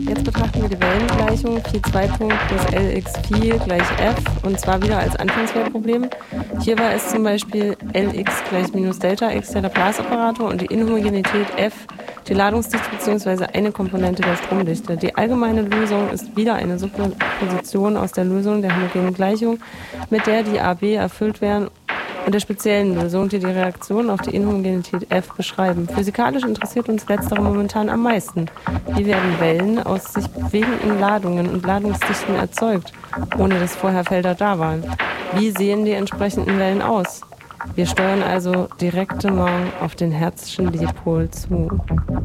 Jetzt betrachten wir die Wellengleichung Phi2 plus Lx Phi gleich f und zwar wieder als Anfangswertproblem. Hier war es zum Beispiel Lx gleich minus Delta x der Laplace-Operator und die Inhomogenität f die Ladungsdichte bzw. eine Komponente der Stromdichte. Die allgemeine Lösung ist wieder eine Superposition aus der Lösung der homogenen Gleichung, mit der die AB erfüllt werden, und der speziellen Lösung, die die Reaktion auf die Inhomogenität f beschreiben. Physikalisch interessiert uns letztere momentan am meisten. Wie werden Wellen aus sich bewegenden Ladungen und Ladungsdichten erzeugt, ohne dass vorher Felder da waren? Wie sehen die entsprechenden Wellen aus? Wir steuern also direktement auf den Hertzschen Dipol zu.